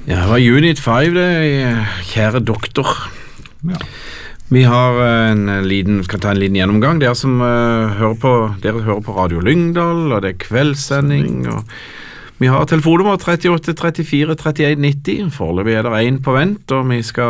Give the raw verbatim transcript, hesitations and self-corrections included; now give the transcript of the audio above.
Ja, det var Unit fem det, kjære doktor. Ja. Vi har en liten, skal ta en liten gjennomgang. Dere som uh, hører på, dere hører på Radio Lyngdal, og det er kveldssending, og vi har telefonnummer tretti-åtte trettifire trettien nitti. Foreløpig er det en på vent, og vi skal